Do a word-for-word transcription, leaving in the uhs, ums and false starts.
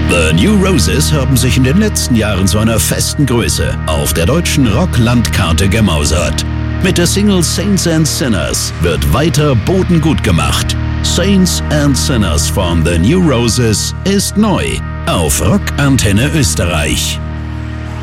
The New Roses haben sich in den letzten Jahren zu einer festen Größe auf der deutschen Rock-Landkarte gemausert. Mit der Single Saints and Sinners wird weiter Boden gut gemacht. Saints and Sinners von The New Roses ist neu auf Rock Antenne Österreich.